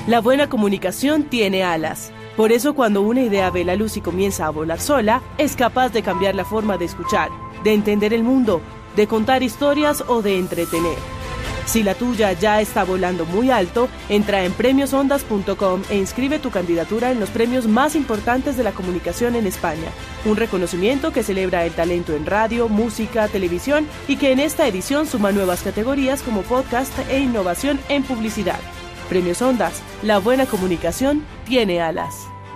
La buena comunicación tiene alas. Por eso cuando una idea ve la luz y comienza a volar sola, es capaz de cambiar la forma de escuchar, de entender el mundo, de contar historias o de entretener. Si la tuya ya está volando muy alto, entra en premiosondas.com e inscribe tu candidatura en los premios más importantes de la comunicación en España. Un reconocimiento que celebra el talento en radio, música, televisión y que en esta edición suma nuevas categorías como podcast e innovación en publicidad. Premios Ondas, la buena comunicación tiene alas.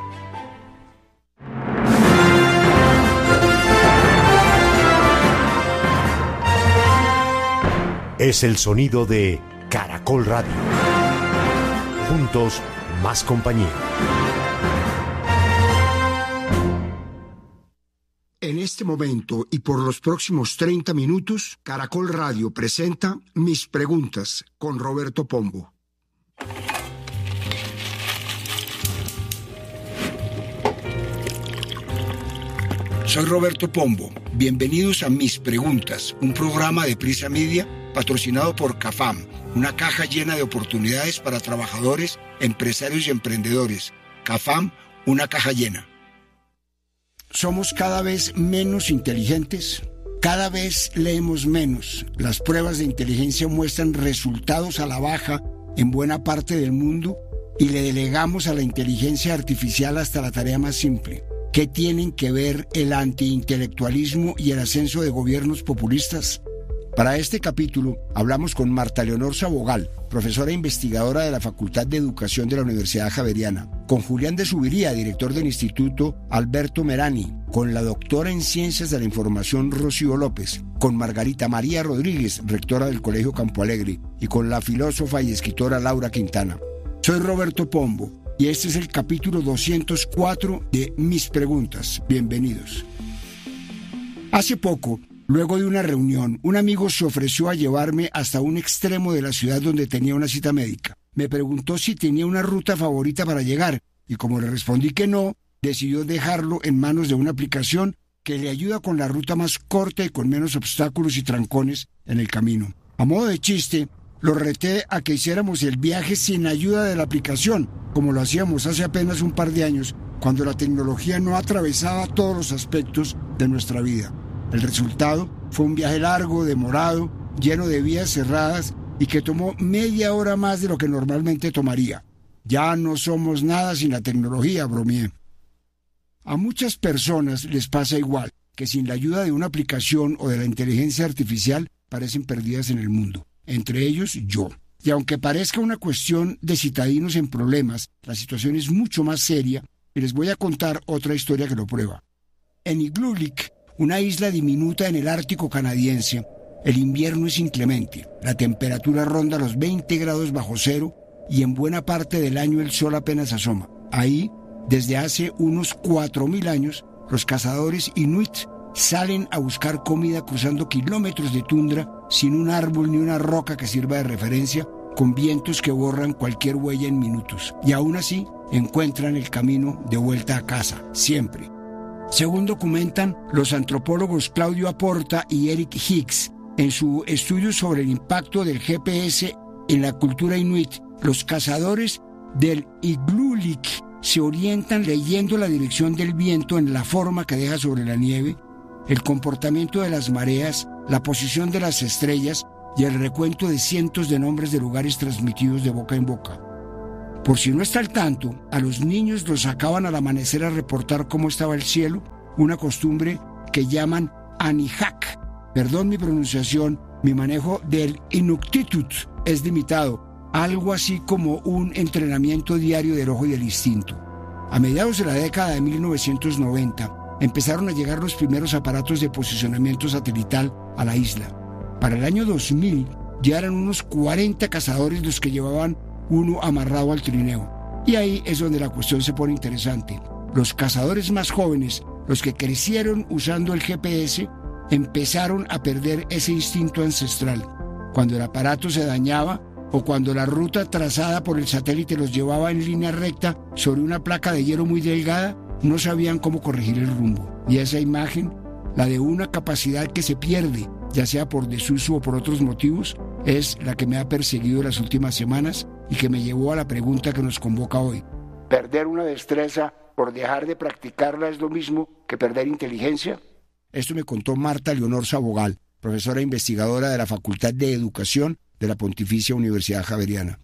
Es el sonido de Caracol Radio. Juntos, más compañía. En este momento y por los próximos 30 minutos, Caracol Radio presenta Mis Preguntas con Roberto Pombo. Soy Roberto Pombo. Bienvenidos a Mis Preguntas, un programa de Prisa Media patrocinado por CAFAM, una caja llena de oportunidades para trabajadores, empresarios y emprendedores. CAFAM, una caja llena. ¿Somos cada vez menos inteligentes? Cada vez leemos menos. Las pruebas de inteligencia muestran resultados a la baja en buena parte del mundo y le delegamos a la inteligencia artificial hasta la tarea más simple. ¿Qué tienen que ver el antiintelectualismo y el ascenso de gobiernos populistas? Para este capítulo hablamos con Marta Leonor Sabogal, profesora e investigadora de la Facultad de Educación de la Universidad Javeriana, con Julián de Subiría, director del Instituto Alberto Merani, con la doctora en Ciencias de la Información Rocío López, con Margarita María Rodríguez, rectora del Colegio Campo Alegre, y con la filósofa y escritora Laura Quintana. Soy Roberto Pombo y este es el capítulo 204 de Mis Preguntas. Bienvenidos. Hace poco, luego de una reunión, un amigo se ofreció a llevarme hasta un extremo de la ciudad donde tenía una cita médica. Me preguntó si tenía una ruta favorita para llegar y como le respondí que no, decidió dejarlo en manos de una aplicación que le ayuda con la ruta más corta y con menos obstáculos y trancones en el camino. A modo de chiste, lo reté a que hiciéramos el viaje sin ayuda de la aplicación, como lo hacíamos hace apenas un par de años, cuando la tecnología no atravesaba todos los aspectos de nuestra vida. El resultado fue un viaje largo, demorado, lleno de vías cerradas y que tomó media hora más de lo que normalmente tomaría. Ya no somos nada sin la tecnología, bromeé. A muchas personas les pasa igual, que sin la ayuda de una aplicación o de la inteligencia artificial parecen perdidas en el mundo, entre ellos yo. Y aunque parezca una cuestión de citadinos en problemas, la situación es mucho más seria y les voy a contar otra historia que lo prueba. En Igloolik, una isla diminuta en el Ártico canadiense, el invierno es inclemente. La temperatura ronda los 20 grados bajo cero y en buena parte del año el sol apenas asoma. Ahí, desde hace unos 4.000 años, los cazadores inuit salen a buscar comida cruzando kilómetros de tundra sin un árbol ni una roca que sirva de referencia, con vientos que borran cualquier huella en minutos. Y aún así, encuentran el camino de vuelta a casa, siempre. Según documentan los antropólogos Claudio Aporta y Eric Hicks en su estudio sobre el impacto del GPS en la cultura inuit, los cazadores del Igloolik se orientan leyendo la dirección del viento en la forma que deja sobre la nieve, el comportamiento de las mareas, la posición de las estrellas y el recuento de cientos de nombres de lugares transmitidos de boca en boca. Por si no está al tanto, a los niños los sacaban al amanecer a reportar cómo estaba el cielo, una costumbre que llaman Anihak. Perdón mi pronunciación, mi manejo del Inuktitut es limitado, algo así como un entrenamiento diario del ojo y del instinto. A mediados de la década de 1990, empezaron a llegar los primeros aparatos de posicionamiento satelital a la isla. Para el año 2000, ya eran unos 40 cazadores los que llevaban uno amarrado al trineo. Y ahí es donde la cuestión se pone interesante. Los cazadores más jóvenes, los que crecieron usando el GPS, empezaron a perder ese instinto ancestral. Cuando el aparato se dañaba o cuando la ruta trazada por el satélite los llevaba en línea recta sobre una placa de hielo muy delgada, no sabían cómo corregir el rumbo. Y esa imagen, la de una capacidad que se pierde, ya sea por desuso o por otros motivos, es la que me ha perseguido las últimas semanas y que me llevó a la pregunta que nos convoca hoy. ¿Perder una destreza por dejar de practicarla es lo mismo que perder inteligencia? Esto me contó Marta Leonor Sabogal, profesora investigadora de la Facultad de Educación de la Pontificia Universidad Javeriana.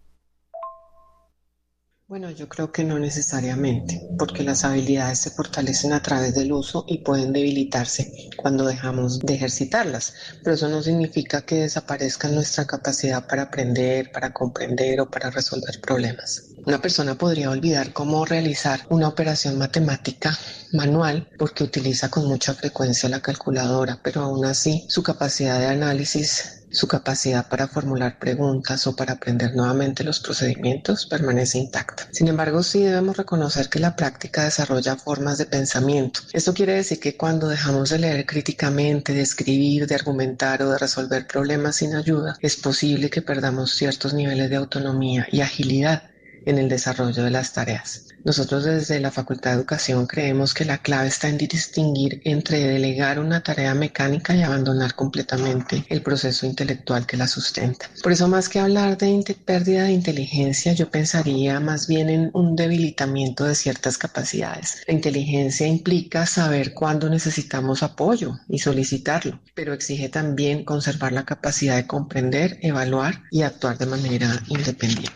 Bueno, yo creo que no necesariamente, porque las habilidades se fortalecen a través del uso y pueden debilitarse cuando dejamos de ejercitarlas, pero eso no significa que desaparezca nuestra capacidad para aprender, para comprender o para resolver problemas. Una persona podría olvidar cómo realizar una operación matemática manual porque utiliza con mucha frecuencia la calculadora, pero aún así su capacidad de análisis, su capacidad para formular preguntas o para aprender nuevamente los procedimientos permanece intacta. Sin embargo, sí debemos reconocer que la práctica desarrolla formas de pensamiento. Esto quiere decir que cuando dejamos de leer críticamente, de escribir, de argumentar o de resolver problemas sin ayuda, es posible que perdamos ciertos niveles de autonomía y agilidad en el desarrollo de las tareas. Nosotros desde la Facultad de Educación creemos que la clave está en distinguir entre delegar una tarea mecánica y abandonar completamente el proceso intelectual que la sustenta. Por eso, más que hablar de pérdida de inteligencia, yo pensaría más bien en un debilitamiento de ciertas capacidades. La inteligencia implica saber cuándo necesitamos apoyo y solicitarlo, pero exige también conservar la capacidad de comprender, evaluar y actuar de manera independiente.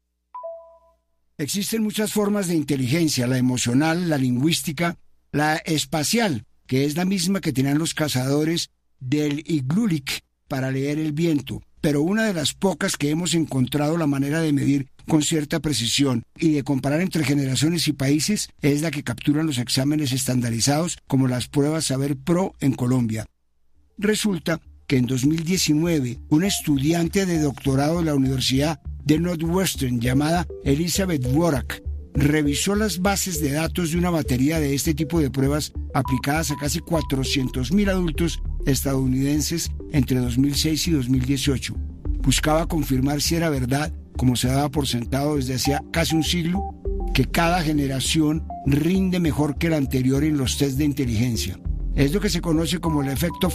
Existen muchas formas de inteligencia, la emocional, la lingüística, la espacial, que es la misma que tenían los cazadores del Iglulik para leer el viento, pero una de las pocas que hemos encontrado la manera de medir con cierta precisión y de comparar entre generaciones y países es la que capturan los exámenes estandarizados como las pruebas Saber Pro en Colombia. Resulta que en 2019 una estudiante de doctorado de la Universidad de Northwestern llamada Elizabeth Dvorak revisó las bases de datos de una batería de este tipo de pruebas aplicadas a casi 400.000 adultos estadounidenses entre 2006 y 2018. Buscaba confirmar si era verdad, como se daba por sentado desde hacía casi un siglo, que cada generación rinde mejor que la anterior en los test de inteligencia. Es lo que se conoce como el efecto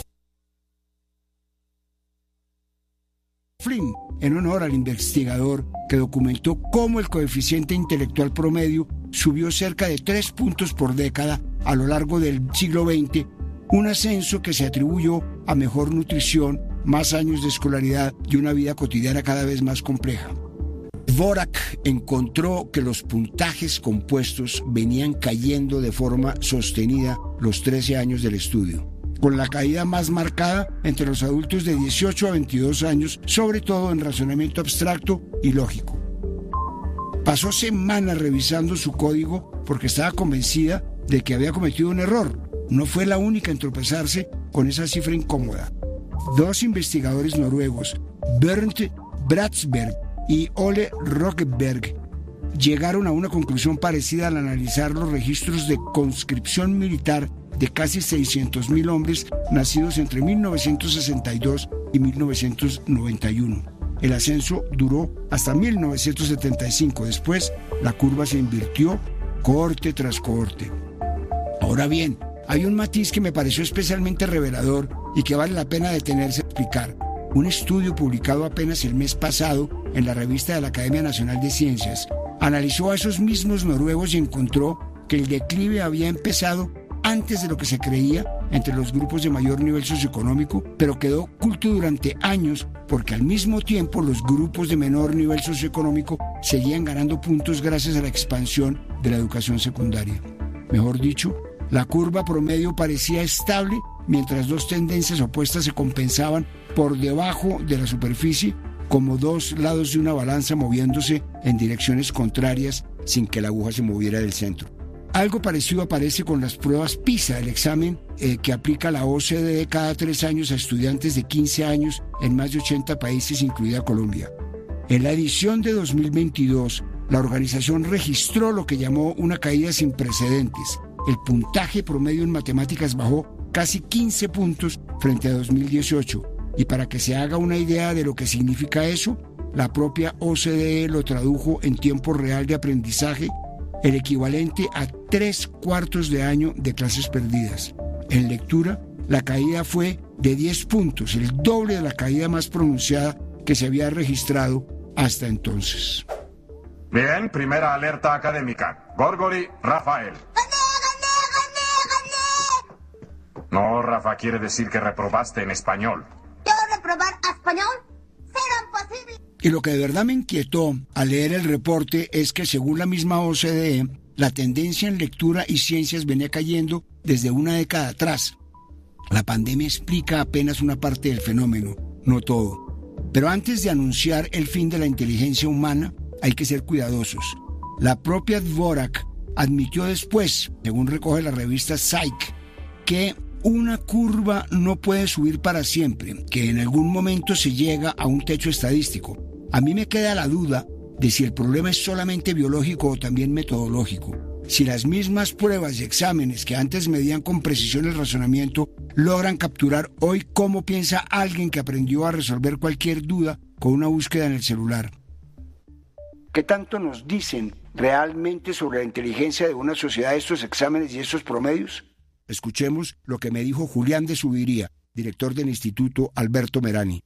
Flynn, en honor al investigador que documentó cómo el coeficiente intelectual promedio subió cerca de 3 puntos por década a lo largo del siglo XX, un ascenso que se atribuyó a mejor nutrición, más años de escolaridad y una vida cotidiana cada vez más compleja. Dvorak encontró que los puntajes compuestos venían cayendo de forma sostenida los 13 años del estudio, con la caída más marcada entre los adultos de 18 a 22 años, sobre todo en razonamiento abstracto y lógico. Pasó semanas revisando su código porque estaba convencida de que había cometido un error. No fue la única en tropezarse con esa cifra incómoda. 2 investigadores noruegos, Bernt Bratsberg y Ole Rokeberg, llegaron a una conclusión parecida al analizar los registros de conscripción militar de casi 600.000 hombres nacidos entre 1962 y 1991. El ascenso duró hasta 1975. Después, la curva se invirtió cohorte tras cohorte. Ahora bien, hay un matiz que me pareció especialmente revelador y que vale la pena detenerse a explicar. Un estudio publicado apenas el mes pasado en la revista de la Academia Nacional de Ciencias analizó a esos mismos noruegos y encontró que el declive había empezado antes de lo que se creía entre los grupos de mayor nivel socioeconómico, pero quedó oculto durante años porque al mismo tiempo los grupos de menor nivel socioeconómico seguían ganando puntos gracias a la expansión de la educación secundaria. Mejor dicho, la curva promedio parecía estable mientras 2 tendencias opuestas se compensaban por debajo de la superficie como 2 lados de una balanza moviéndose en direcciones contrarias sin que la aguja se moviera del centro. Algo parecido aparece con las pruebas PISA, el examen que aplica la OCDE cada 3 años a estudiantes de 15 años en más de 80 países, incluida Colombia. En la edición de 2022, la organización registró lo que llamó una caída sin precedentes. El puntaje promedio en matemáticas bajó casi 15 puntos frente a 2018. Y para que se haga una idea de lo que significa eso, la propia OCDE lo tradujo en tiempo real de aprendizaje, el equivalente a 3/4 de año de clases perdidas. En lectura, la caída fue de 10 puntos, el doble de la caída más pronunciada que se había registrado hasta entonces. Bien, primera alerta académica. Gorgori, Rafael. No, Rafa, quiere decir que reprobaste en español. ¿Yo reprobar español? ¿Será posible? Y lo que de verdad me inquietó al leer el reporte es que según la misma OCDE, la tendencia en lectura y ciencias venía cayendo desde una década atrás. La pandemia explica apenas una parte del fenómeno, no todo. Pero antes de anunciar el fin de la inteligencia humana, hay que ser cuidadosos. La propia Dvorak admitió después, según recoge la revista Psych, que una curva no puede subir para siempre, que en algún momento se llega a un techo estadístico. A mí me queda la duda de si el problema es solamente biológico o también metodológico. Si las mismas pruebas y exámenes que antes medían con precisión el razonamiento logran capturar hoy cómo piensa alguien que aprendió a resolver cualquier duda con una búsqueda en el celular. ¿Qué tanto nos dicen realmente sobre la inteligencia de una sociedad estos exámenes y estos promedios? Escuchemos lo que me dijo Julián de Subiría, director del Instituto Alberto Merani.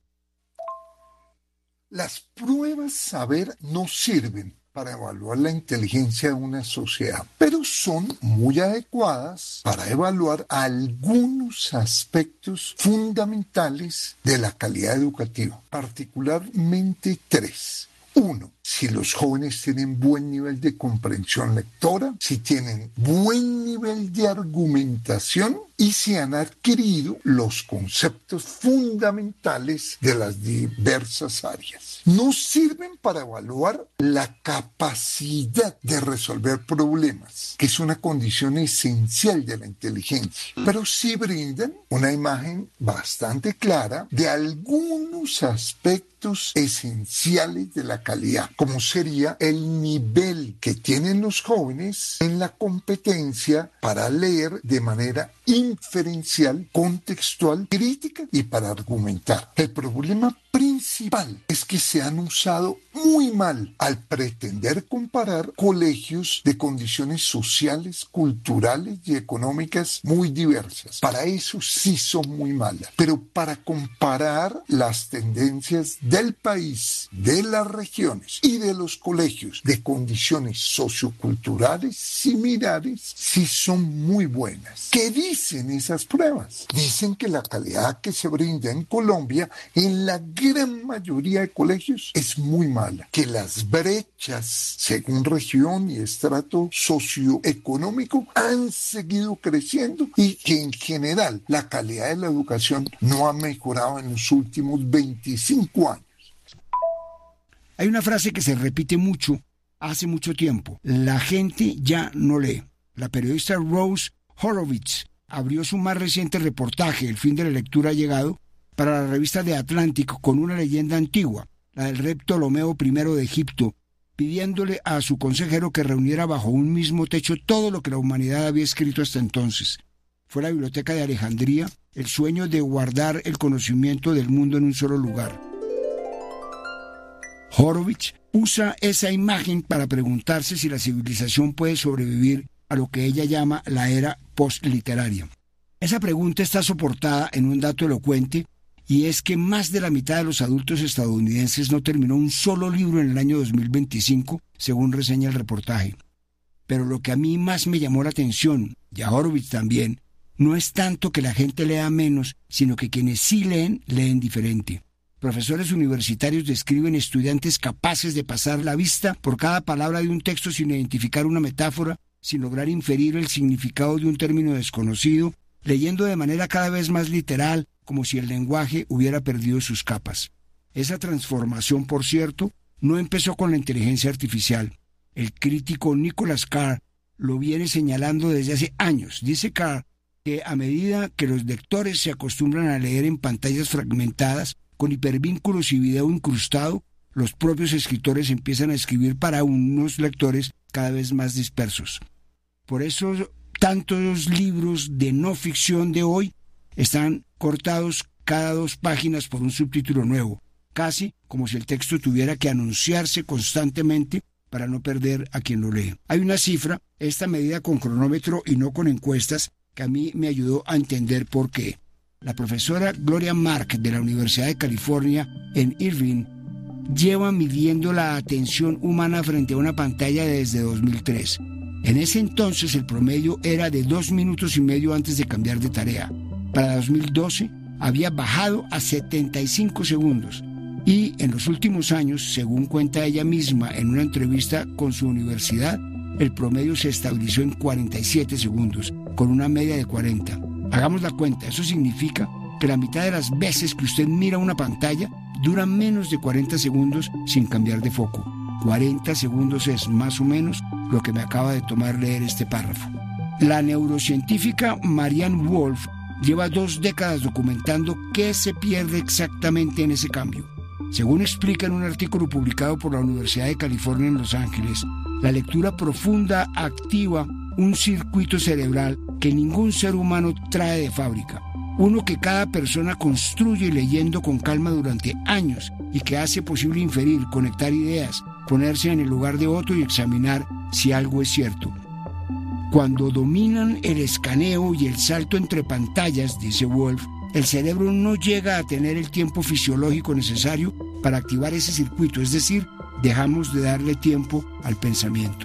Las pruebas saber no sirven para evaluar la inteligencia de una sociedad, pero son muy adecuadas para evaluar algunos aspectos fundamentales de la calidad educativa, particularmente 3. 1. Si los jóvenes tienen buen nivel de comprensión lectora, si tienen buen nivel de argumentación y si han adquirido los conceptos fundamentales de las diversas áreas. No sirven para evaluar la capacidad de resolver problemas, que es una condición esencial de la inteligencia, pero sí brindan una imagen bastante clara de algunos aspectos esenciales de la calidad, como sería el nivel que tienen los jóvenes en la competencia para leer de manera inferencial, contextual, crítica y para argumentar. El problema principal es que se han usado muy mal al pretender comparar colegios de condiciones sociales, culturales y económicas muy diversas. Para eso sí son muy malas, pero para comparar las tendencias del país, de las regiones y de los colegios de condiciones socioculturales similares sí son muy buenas. ¿Qué dicen esas pruebas? Dicen que la calidad que se brinda en Colombia en la gran mayoría de colegios es muy mala, que las brechas según región y estrato socioeconómico han seguido creciendo y que en general la calidad de la educación no ha mejorado en los últimos 25 años. Hay una frase que se repite mucho hace mucho tiempo: la gente ya no lee. La periodista Rose Horowitz abrió su más reciente reportaje, El fin de la lectura ha llegado, para la revista The Atlantic con una leyenda antigua, la del rey Ptolomeo I de Egipto, pidiéndole a su consejero que reuniera bajo un mismo techo todo lo que la humanidad había escrito hasta entonces. Fue la biblioteca de Alejandría, el sueño de guardar el conocimiento del mundo en un solo lugar. Horowitz usa esa imagen para preguntarse si la civilización puede sobrevivir a lo que ella llama la era postliteraria. Esa pregunta está soportada en un dato elocuente, y es que más de la mitad de los adultos estadounidenses no terminó un solo libro en el año 2025, según reseña el reportaje. Pero lo que a mí más me llamó la atención, y a Horowitz también, no es tanto que la gente lea menos, sino que quienes sí leen, leen diferente. Profesores universitarios describen estudiantes capaces de pasar la vista por cada palabra de un texto sin identificar una metáfora, sin lograr inferir el significado de un término desconocido, leyendo de manera cada vez más literal, como si el lenguaje hubiera perdido sus capas. Esa transformación, por cierto, no empezó con la inteligencia artificial. El crítico Nicholas Carr lo viene señalando desde hace años. Dice Carr que a medida que los lectores se acostumbran a leer en pantallas fragmentadas, con hipervínculos y video incrustado, los propios escritores empiezan a escribir para unos lectores cada vez más dispersos. Por eso tantos libros de no ficción de hoy están cortados cada 2 páginas por un subtítulo nuevo, casi como si el texto tuviera que anunciarse constantemente para no perder a quien lo lee. Hay una cifra, esta medida con cronómetro y no con encuestas, que a mí me ayudó a entender por qué. La profesora Gloria Mark de la Universidad de California en Irvine lleva midiendo la atención humana frente a una pantalla desde 2003. En ese entonces el promedio era de 2 minutos y medio antes de cambiar de tarea. Para 2012 había bajado a 75 segundos y en los últimos años, según cuenta ella misma en una entrevista con su universidad, el promedio se estabilizó en 47 segundos, con una media de 40. Hagamos la cuenta, eso significa que la mitad de las veces que usted mira una pantalla dura menos de 40 segundos sin cambiar de foco. 40 segundos es más o menos lo que me acaba de tomar leer este párrafo. La neurocientífica Marianne Wolf lleva 2 décadas documentando qué se pierde exactamente en ese cambio. Según explica en un artículo publicado por la Universidad de California en Los Ángeles, la lectura profunda activa un circuito cerebral que ningún ser humano trae de fábrica. Uno que cada persona construye leyendo con calma durante años y que hace posible inferir, conectar ideas, ponerse en el lugar de otro y examinar si algo es cierto. Cuando dominan el escaneo y el salto entre pantallas, dice Wolf, el cerebro no llega a tener el tiempo fisiológico necesario para activar ese circuito, es decir, dejamos de darle tiempo al pensamiento.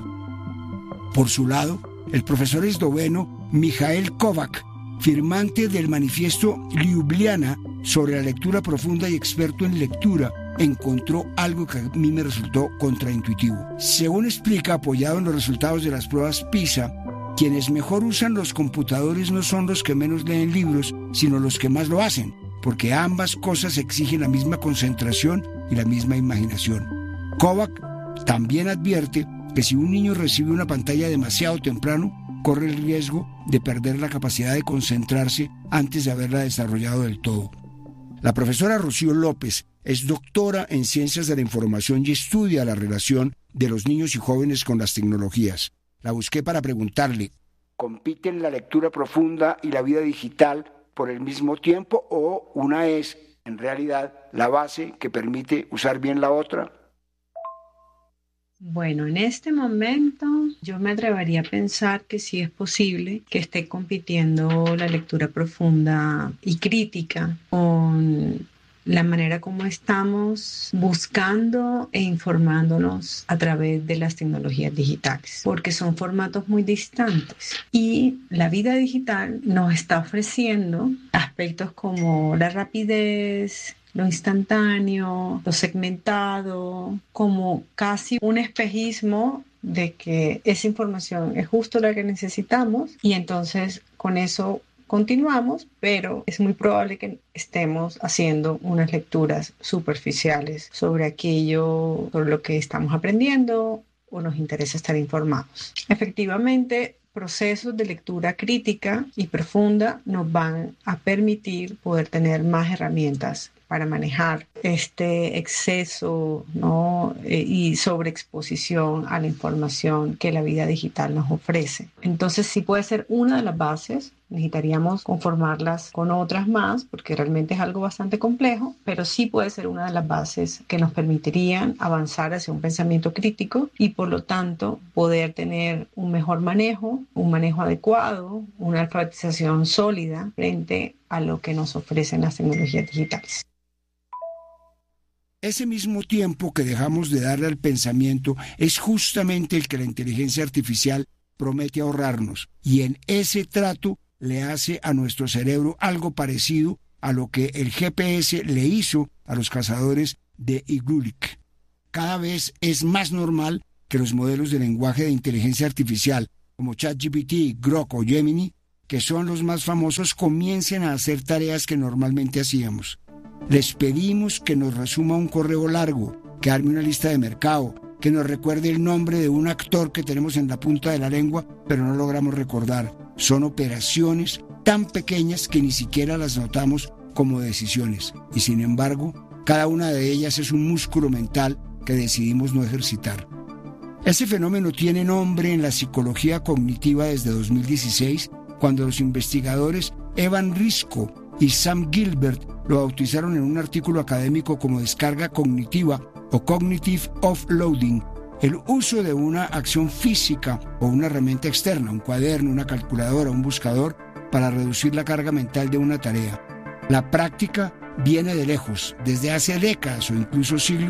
Por su lado, el profesor esloveno Michael Kovac, firmante del manifiesto Ljubljana sobre la lectura profunda y experto en lectura, encontró algo que a mí me resultó contraintuitivo. Según explica, apoyado en los resultados de las pruebas PISA, quienes mejor usan los computadores no son los que menos leen libros, sino los que más lo hacen, porque ambas cosas exigen la misma concentración y la misma imaginación. Kovac también advierte que si un niño recibe una pantalla demasiado temprano, corre el riesgo de perder la capacidad de concentrarse antes de haberla desarrollado del todo. La profesora Rocío López es doctora en Ciencias de la Información y estudia la relación de los niños y jóvenes con las tecnologías. La busqué para preguntarle, ¿compiten la lectura profunda y la vida digital por el mismo tiempo o una es, en realidad, la base que permite usar bien la otra? Bueno, en este momento yo me atrevería a pensar que sí es posible que esté compitiendo la lectura profunda y crítica con la manera como estamos buscando e informándonos a través de las tecnologías digitales, porque son formatos muy distantes y la vida digital nos está ofreciendo aspectos como la rapidez, lo instantáneo, lo segmentado, como casi un espejismo de que esa información es justo la que necesitamos y entonces con eso continuamos, pero es muy probable que estemos haciendo unas lecturas superficiales sobre aquello, sobre lo que estamos aprendiendo o nos interesa estar informados. Efectivamente, procesos de lectura crítica y profunda nos van a permitir poder tener más herramientas para manejar este exceso, ¿no? Y sobreexposición a la información que la vida digital nos ofrece. Entonces sí puede ser una de las bases, necesitaríamos conformarlas con otras más porque realmente es algo bastante complejo, pero sí puede ser una de las bases que nos permitirían avanzar hacia un pensamiento crítico y por lo tanto poder tener un mejor manejo, un manejo adecuado, una alfabetización sólida frente a lo que nos ofrecen las tecnologías digitales. Ese mismo tiempo que dejamos de darle al pensamiento es justamente el que la inteligencia artificial promete ahorrarnos, y en ese trato le hace a nuestro cerebro algo parecido a lo que el GPS le hizo a los cazadores de Iglulik. Cada vez es más normal que los modelos de lenguaje de inteligencia artificial, como ChatGPT, Grok o Gemini, que son los más famosos, comiencen a hacer tareas que normalmente hacíamos. Les pedimos que nos resuma un correo largo, que arme una lista de mercado, que nos recuerde el nombre de un actor que tenemos en la punta de la lengua, pero no logramos recordar. Son operaciones tan pequeñas que ni siquiera las notamos como decisiones. Y sin embargo, cada una de ellas es un músculo mental que decidimos no ejercitar. Ese fenómeno tiene nombre en la psicología cognitiva desde 2016, cuando los investigadores Evan Risco y Sam Gilbert lo bautizaron en un artículo académico como descarga cognitiva o cognitive offloading, el uso de una acción física o una herramienta externa, un cuaderno, una calculadora, un buscador, para reducir la carga mental de una tarea. La práctica viene de lejos, desde hace décadas o incluso siglos,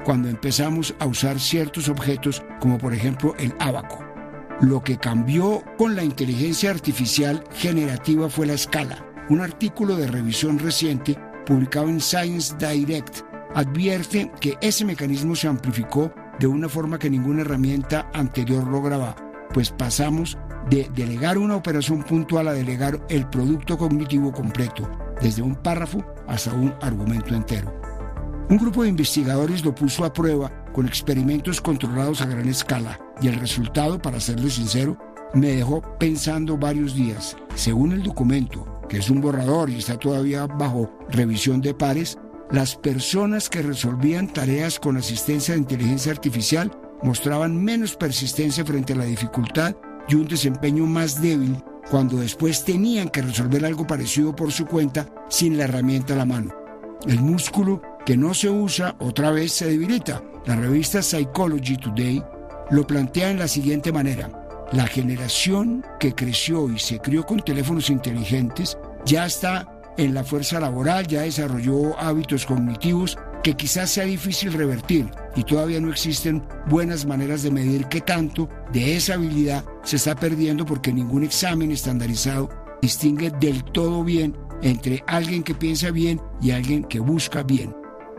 cuando empezamos a usar ciertos objetos como por ejemplo el ábaco. Lo que cambió con la inteligencia artificial generativa fue la escala. Un artículo de revisión reciente publicado en Science Direct advierte que ese mecanismo se amplificó de una forma que ninguna herramienta anterior lograba, pues pasamos de delegar una operación puntual a delegar el producto cognitivo completo, desde un párrafo hasta un argumento entero. Un grupo de investigadores lo puso a prueba con experimentos controlados a gran escala y el resultado, para serles sincero, me dejó pensando varios días. Según el documento, que es un borrador y está todavía bajo revisión de pares, las personas que resolvían tareas con asistencia de inteligencia artificial mostraban menos persistencia frente a la dificultad y un desempeño más débil cuando después tenían que resolver algo parecido por su cuenta sin la herramienta a la mano. El músculo que no se usa otra vez se debilita. La revista Psychology Today lo plantea en la siguiente manera: la generación que creció y se crió con teléfonos inteligentes ya está en la fuerza laboral, ya desarrolló hábitos cognitivos que quizás sea difícil revertir y todavía no existen buenas maneras de medir qué tanto de esa habilidad se está perdiendo, porque ningún examen estandarizado distingue del todo bien entre alguien que piensa bien y alguien que busca bien.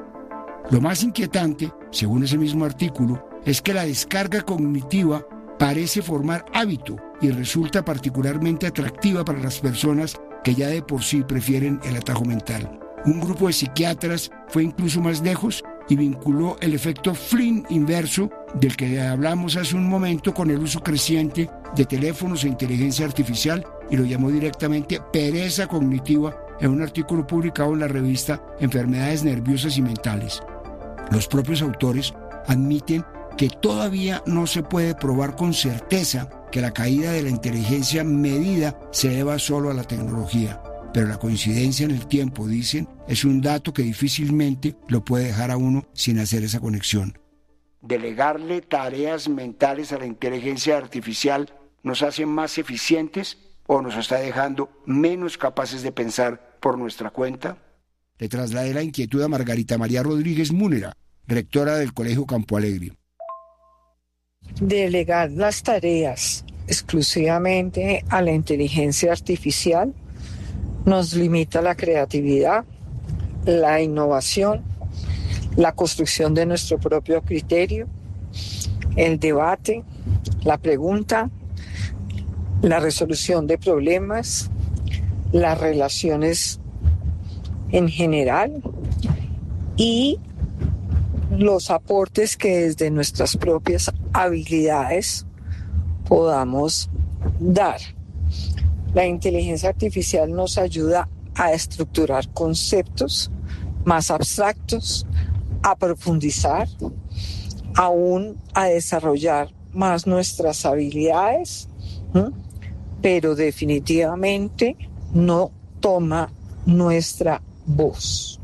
Lo más inquietante, según ese mismo artículo, es que la descarga cognitiva parece formar hábito y resulta particularmente atractiva para las personas que ya de por sí prefieren el atajo mental. Un grupo de psiquiatras fue incluso más lejos y vinculó el efecto Flynn inverso del que hablamos hace un momento con el uso creciente de teléfonos e inteligencia artificial y lo llamó directamente pereza cognitiva en un artículo publicado en la revista Enfermedades Nerviosas y Mentales. Los propios autores admiten que todavía no se puede probar con certeza que la caída de la inteligencia medida se deba solo a la tecnología, pero la coincidencia en el tiempo, dicen, es un dato que difícilmente lo puede dejar a uno sin hacer esa conexión. Delegarle tareas mentales a la inteligencia artificial nos hace más eficientes o nos está dejando menos capaces de pensar por nuestra cuenta. Le trasladé la inquietud a Margarita María Rodríguez Múnera, rectora del Colegio Campo Alegre. Delegar las tareas exclusivamente a la inteligencia artificial nos limita la creatividad, la innovación, la construcción de nuestro propio criterio, el debate, la pregunta, la resolución de problemas, las relaciones en general y los aportes que desde nuestras propias habilidades podamos dar. La inteligencia artificial nos ayuda a estructurar conceptos más abstractos, a profundizar, aún a desarrollar más nuestras habilidades, pero definitivamente no toma nuestra voz.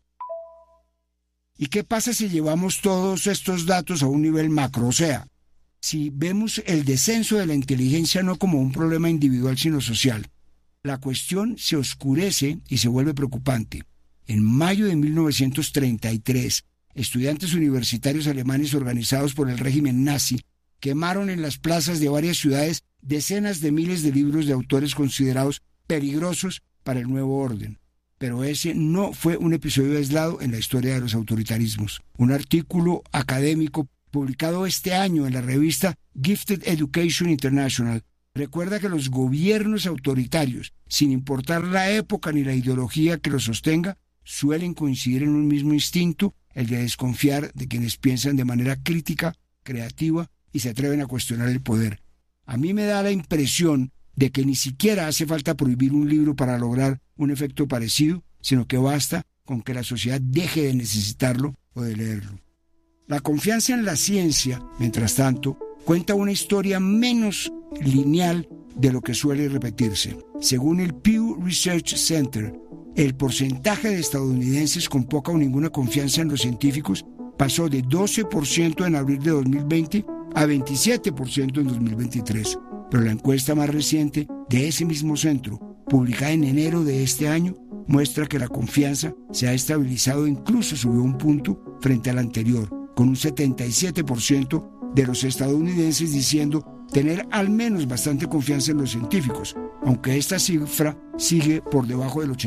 ¿Y qué pasa si llevamos todos estos datos a un nivel macro? O sea, si vemos el descenso de la inteligencia no como un problema individual sino social, la cuestión se oscurece y se vuelve preocupante. En mayo de 1933, estudiantes universitarios alemanes organizados por el régimen nazi quemaron en las plazas de varias ciudades decenas de miles de libros de autores considerados peligrosos para el nuevo orden. Pero ese no fue un episodio aislado en la historia de los autoritarismos. Un artículo académico publicado este año en la revista Gifted Education International recuerda que los gobiernos autoritarios, sin importar la época ni la ideología que los sostenga, suelen coincidir en un mismo instinto, el de desconfiar de quienes piensan de manera crítica, creativa y se atreven a cuestionar el poder. A mí me da la impresión de que ni siquiera hace falta prohibir un libro para lograr un efecto parecido, sino que basta con que la sociedad deje de necesitarlo o de leerlo. La confianza en la ciencia, mientras tanto, cuenta una historia menos lineal de lo que suele repetirse. Según el Pew Research Center, el porcentaje de estadounidenses con poca o ninguna confianza en los científicos pasó de 12% en abril de 2020 a 27% en 2023. Pero la encuesta más reciente de ese mismo centro, publicada en enero de este año, muestra que la confianza se ha estabilizado e incluso subió un punto frente a la anterior, con un 77% de los estadounidenses diciendo tener al menos bastante confianza en los científicos, aunque esta cifra sigue por debajo del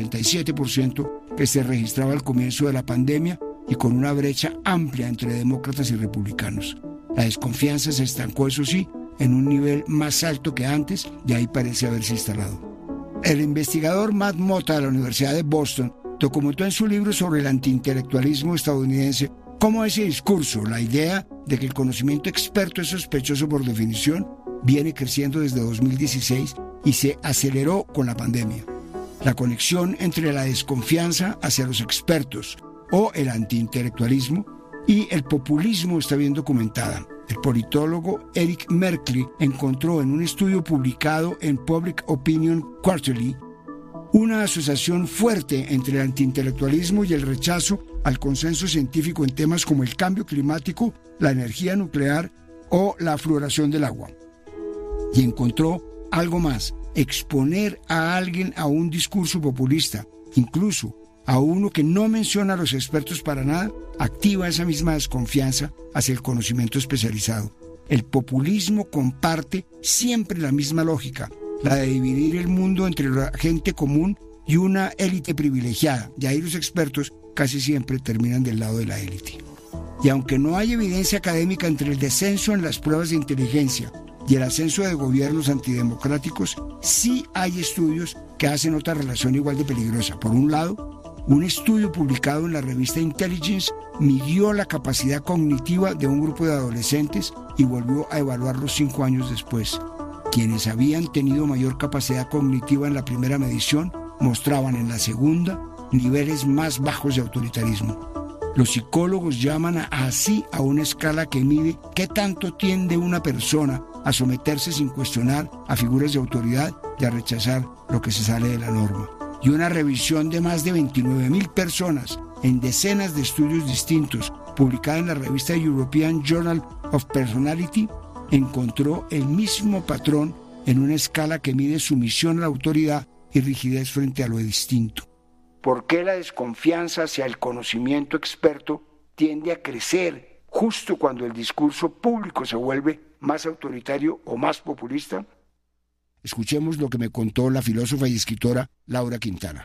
87% que se registraba al comienzo de la pandemia y con una brecha amplia entre demócratas y republicanos. La desconfianza se estancó, eso sí, en un nivel más alto que antes y ahí parece haberse instalado. El investigador Matt Mota de la Universidad de Boston documentó en su libro sobre el antiintelectualismo estadounidense cómo ese discurso, la idea de que el conocimiento experto es sospechoso por definición, viene creciendo desde 2016 y se aceleró con la pandemia. La conexión entre la desconfianza hacia los expertos o el antiintelectualismo y el populismo está bien documentada. El politólogo Eric Merkley encontró en un estudio publicado en Public Opinion Quarterly una asociación fuerte entre el antiintelectualismo y el rechazo al consenso científico en temas como el cambio climático, la energía nuclear o la fluoración del agua. Y encontró algo más: exponer a alguien a un discurso populista, incluso a uno que no menciona a los expertos para nada, activa esa misma desconfianza hacia el conocimiento especializado. El populismo comparte siempre la misma lógica, la de dividir el mundo entre la gente común y una élite privilegiada, y ahí los expertos casi siempre terminan del lado de la élite. Y aunque no hay evidencia académica entre el descenso en las pruebas de inteligencia y el ascenso de gobiernos antidemocráticos, sí hay estudios que hacen otra relación igual de peligrosa. Por un lado, un estudio publicado en la revista Intelligence midió la capacidad cognitiva de un grupo de adolescentes y volvió a evaluarlos 5 años después. Quienes habían tenido mayor capacidad cognitiva en la primera medición mostraban en la segunda niveles más bajos de autoritarismo. Los psicólogos llaman así a una escala que mide qué tanto tiende una persona a someterse sin cuestionar a figuras de autoridad y a rechazar lo que se sale de la norma. Y una revisión de más de 29,000 personas en decenas de estudios distintos, publicada en la revista European Journal of Personality, encontró el mismo patrón en una escala que mide sumisión a la autoridad y rigidez frente a lo distinto. ¿Por qué la desconfianza hacia el conocimiento experto tiende a crecer justo cuando el discurso público se vuelve más autoritario o más populista? Escuchemos lo que me contó la filósofa y escritora Laura Quintana.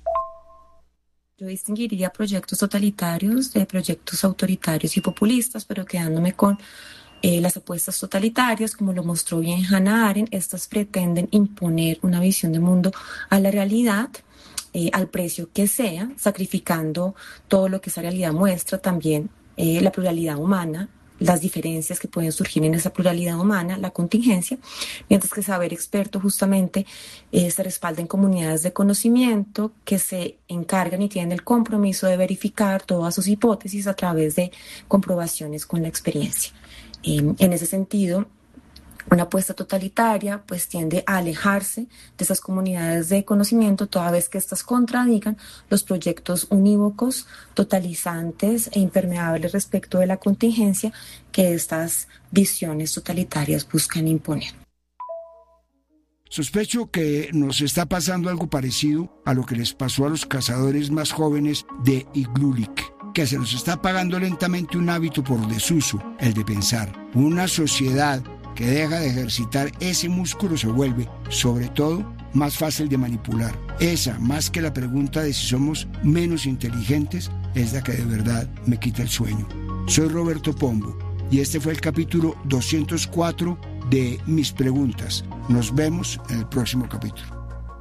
Yo distinguiría proyectos totalitarios de proyectos autoritarios y populistas, pero quedándome con las apuestas totalitarias, como lo mostró bien Hannah Arendt. Estas pretenden imponer una visión de mundo a la realidad, al precio que sea, sacrificando todo lo que esa realidad muestra, también la pluralidad humana, las diferencias que pueden surgir en esa pluralidad humana, la contingencia, mientras que saber experto justamente se respalda en comunidades de conocimiento que se encargan y tienen el compromiso de verificar todas sus hipótesis a través de comprobaciones con la experiencia. En ese sentido, una apuesta totalitaria pues tiende a alejarse de esas comunidades de conocimiento, toda vez que estas contradigan los proyectos unívocos, totalizantes e impermeables respecto de la contingencia que estas visiones totalitarias buscan imponer. Sospecho que nos está pasando algo parecido a lo que les pasó a los cazadores más jóvenes de Iglulik, que se nos está apagando lentamente un hábito por desuso, el de pensar. Una sociedad que deja de ejercitar ese músculo se vuelve, sobre todo, más fácil de manipular. Esa, más que la pregunta de si somos menos inteligentes, es la que de verdad me quita el sueño. Soy Roberto Pombo y este fue el capítulo 204 de Mis Preguntas. Nos vemos en el próximo capítulo.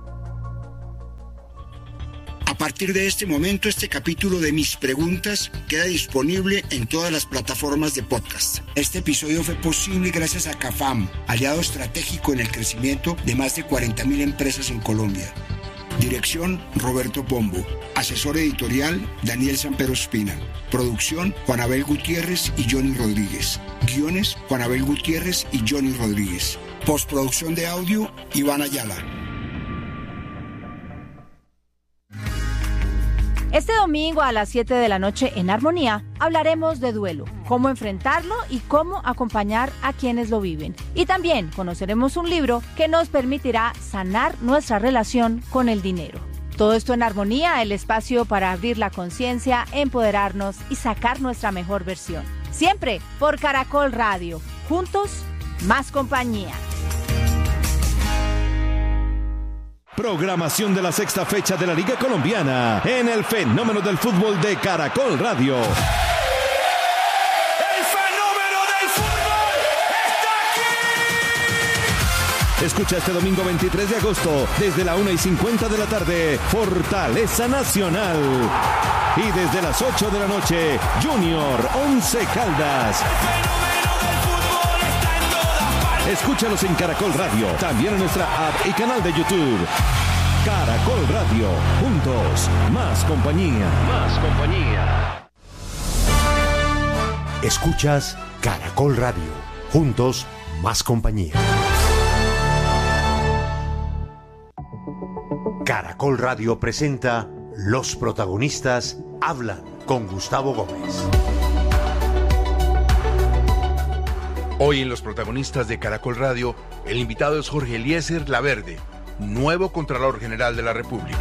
A partir de este momento, este capítulo de Mis Preguntas queda disponible en todas las plataformas de podcast. Este episodio fue posible gracias a CAFAM, aliado estratégico en el crecimiento de más de 40,000 empresas en Colombia. Dirección: Roberto Pombo. Asesor editorial: Daniel Sampero Espina. Producción: Juan Abel Gutiérrez y Johnny Rodríguez. Guiones: Juan Abel Gutiérrez y Johnny Rodríguez. Postproducción de audio: Iván Ayala. Este domingo a las 7 de la noche en Armonía hablaremos de duelo, cómo enfrentarlo y cómo acompañar a quienes lo viven. Y también conoceremos un libro que nos permitirá sanar nuestra relación con el dinero. Todo esto en Armonía, el espacio para abrir la conciencia, empoderarnos y sacar nuestra mejor versión. siempre por Caracol Radio. Juntos, más compañía. Programación de la sexta fecha de la Liga Colombiana en el Fenómeno del Fútbol de Caracol Radio. Escucha este domingo 23 de agosto, desde la 1:50 de la tarde, Fortaleza Nacional. Y desde las 8 de la noche, Junior Once Caldas. Escúchalos en Caracol Radio, también en nuestra app y canal de YouTube. Caracol Radio, juntos, más compañía. Más compañía. Escuchas Caracol Radio, juntos, más compañía. Caracol Radio presenta Los protagonistas hablan con Gustavo Gómez. Hoy en Los protagonistas de Caracol Radio, el invitado es Jorge Eliezer Laverde, nuevo Contralor General de la República.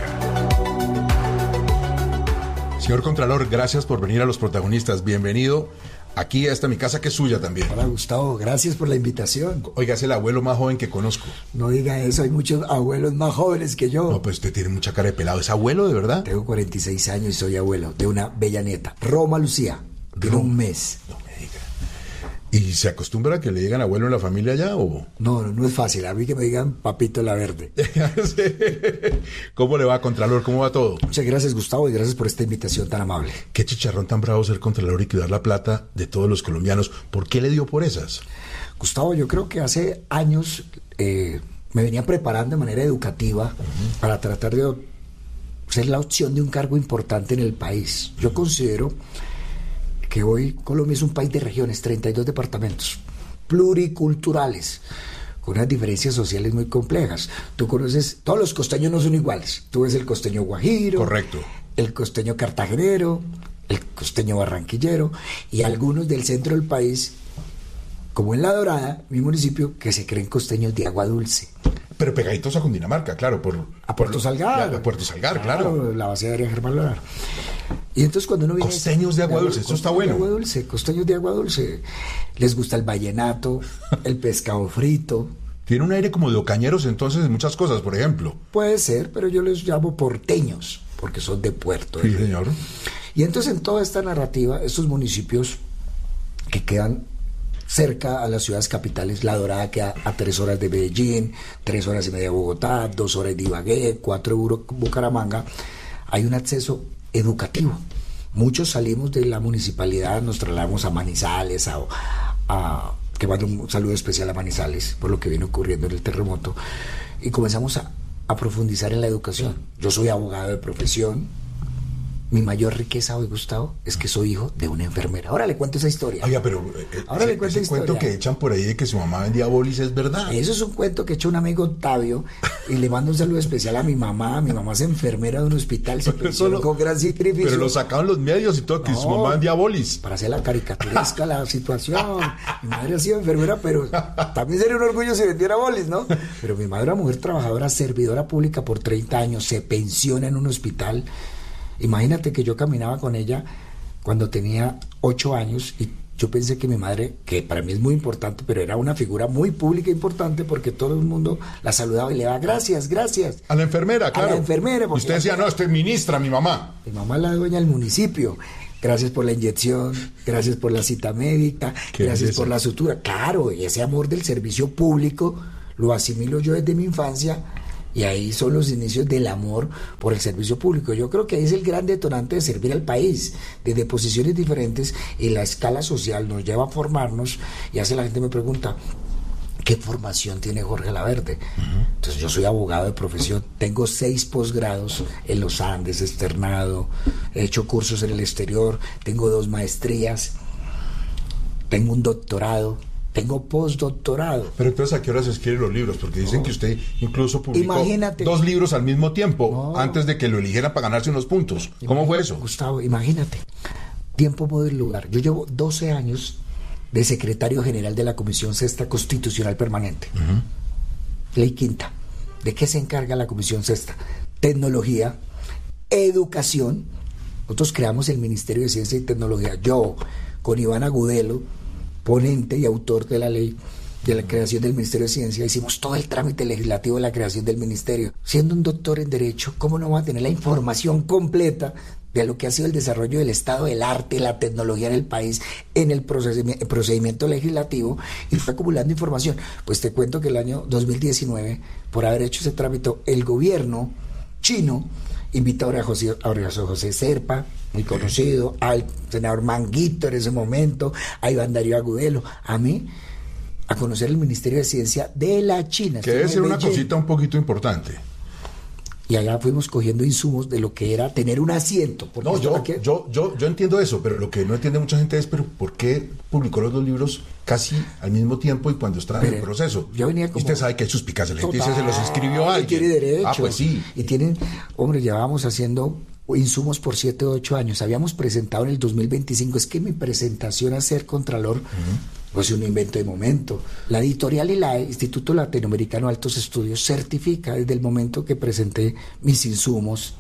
Señor Contralor, gracias por venir a Los protagonistas. Bienvenido aquí a esta mi casa, que es suya también. Hola, Gustavo, gracias por la invitación. Oiga, es el abuelo más joven que conozco. No diga eso, hay muchos abuelos más jóvenes que yo. No, pues usted tiene mucha cara de pelado. ¿Es abuelo de verdad? Tengo 46 años y soy abuelo de una bella nieta, Roma Lucía. Tiene un mes. No me diga. ¿Y se acostumbra a que le digan abuelo en la familia ya o...? No es fácil. A mí que me digan Papito Laverde. ¿Cómo le va, Contralor? ¿Cómo va todo? Muchas gracias, Gustavo, y gracias por esta invitación tan amable. Qué chicharrón tan bravo ser Contralor y cuidar la plata de todos los colombianos. ¿Por qué le dio por esas? Gustavo, yo creo que hace años me venía preparando de manera educativa para tratar de ser la opción de un cargo importante en el país. Yo considero que hoy Colombia es un país de regiones, 32 departamentos, pluriculturales, con unas diferencias sociales muy complejas. Tú conoces, todos los costeños no son iguales. Tú ves el costeño guajiro, correcto, el costeño cartagenero, el costeño barranquillero, y algunos del centro del país, como en La Dorada, mi municipio, que se creen costeños de agua dulce. Pero pegaditos a Cundinamarca, claro, a Puerto Salgar. A Puerto Salgar, claro. La base aérea Germán Lorar. Y entonces cuando uno viene... Costeños de agua dulce, eso está bueno. Costeños de agua dulce. Les gusta el vallenato, el pescado frito. Tiene un aire como de ocañeros entonces en muchas cosas, por ejemplo. Puede ser, pero yo les llamo porteños, porque son de puerto. Sí, señor. Y entonces en toda esta narrativa, estos municipios que quedan cerca a las ciudades capitales, La Dorada queda a 3 horas de Medellín, 3 horas y media de Bogotá, 2 horas de Ibagué, 4 de Bucaramanga, hay un acceso educativo. Muchos salimos de la municipalidad, nos trasladamos a Manizales, que mando un saludo especial a Manizales por lo que viene ocurriendo en el terremoto, y comenzamos a profundizar en la educación. Yo soy abogado de profesión. Mi mayor riqueza hoy, Gustavo, es que soy hijo de una enfermera. Ahora le cuento esa historia. Oiga, pero ese cuento que echan por ahí de que su mamá vendía bolis es verdad. Eso es un cuento que echó un amigo Octavio, y le mando un saludo especial a mi mamá. Mi mamá es enfermera de un hospital, se pensionó con gran sacrificio. Pero lo sacaban los medios y todo, que su mamá vendía bolis. Para hacer la caricaturesca la situación. Mi madre ha sido enfermera, pero también sería un orgullo si vendiera bolis, ¿no? Pero mi madre era mujer trabajadora, servidora pública por 30 años, se pensiona en un hospital. Imagínate que yo caminaba con ella cuando tenía 8 años y yo pensé que mi madre, que para mí es muy importante, pero era una figura muy pública e importante porque todo el mundo la saludaba y le daba gracias. A la enfermera, claro. A la enfermera. Usted decía, no, estoy ministra, mi mamá. Mi mamá es la dueña del municipio. Gracias por la inyección, gracias por la cita médica, gracias por la sutura. Claro, y ese amor del servicio público lo asimilo yo desde mi infancia. Y ahí son los inicios del amor por el servicio público. Yo creo que ahí es el gran detonante de servir al país, desde posiciones diferentes, y la escala social nos lleva a formarnos, y hace la gente me pregunta, ¿qué formación tiene Jorge Laverde? Entonces yo soy abogado de profesión, tengo 6 posgrados en los Andes, externado, he hecho cursos en el exterior, tengo 2 maestrías, tengo un doctorado, tengo postdoctorado. Pero entonces, ¿a qué hora se escriben los libros? Porque dicen que usted incluso publicó 2 libros al mismo tiempo, antes de que lo eligieran para ganarse unos puntos. ¿Cómo fue eso? Gustavo, imagínate. Tiempo, modo y lugar. Yo llevo 12 años de secretario general de la Comisión Sexta Constitucional Permanente. Ley quinta. ¿De qué se encarga la Comisión Sexta? Tecnología, educación. Nosotros creamos el Ministerio de Ciencia y Tecnología. Yo, con Iván Agudelo, ponente y autor de la ley de la creación del Ministerio de Ciencia, hicimos todo el trámite legislativo de la creación del ministerio. Siendo un doctor en Derecho, ¿cómo no va a tener la información completa de lo que ha sido el desarrollo del estado del arte, la tecnología en el país, en el procedimiento legislativo? Y fue acumulando información. Pues te cuento que el año 2019, por haber hecho ese trámite, el gobierno chino invita a José Serpa, muy conocido, al senador Manguito en ese momento, a Iván Darío Agudelo, a mí, a conocer el Ministerio de Ciencia de la China. Que debe ser una cosita un poquito importante. Y allá fuimos cogiendo insumos de lo que era tener un asiento. No, yo entiendo eso, pero lo que no entiende mucha gente es, pero ¿por qué publicó los 2 libros casi al mismo tiempo y cuando estaba en el proceso? Yo venía como... Usted sabe que hay suspicacia, la gente dice, se los escribió alguien. Tiene derecho. Pues sí. Y tienen, hombre, llevábamos haciendo insumos por 7 o 8 años. Habíamos presentado en el 2025, es que mi presentación a ser Contralor pues un invento de momento. La editorial y la Instituto Latinoamericano de Altos Estudios certifica desde el momento que presenté mis insumos,